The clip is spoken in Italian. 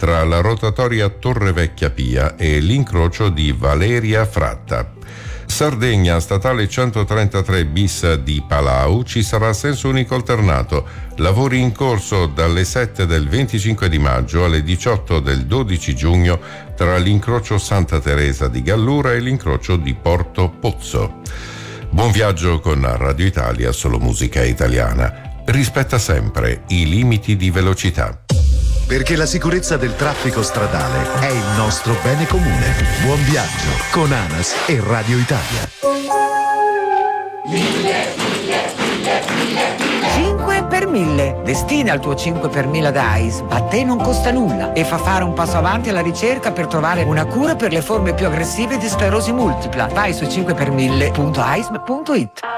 tra la rotatoria Torre Vecchia Pia e l'incrocio di Valeria Fratta. Sardegna, statale 133 bis di Palau, ci sarà senso unico alternato. Lavori in corso dalle 7 del 25 di maggio alle 18 del 12 giugno tra l'incrocio Santa Teresa di Gallura e l'incrocio di Porto Pozzo. Buon viaggio con Radio Italia, solo musica italiana. Rispetta sempre i limiti di velocità. Perché la sicurezza del traffico stradale è il nostro bene comune. Buon viaggio con ANAS e Radio Italia. 5 per 1000. Destina il tuo 5 per 1000 da AIS. A te non costa nulla e fa fare un passo avanti alla ricerca per trovare una cura per le forme più aggressive di sclerosi multipla. Vai su 5per1000.ais.it.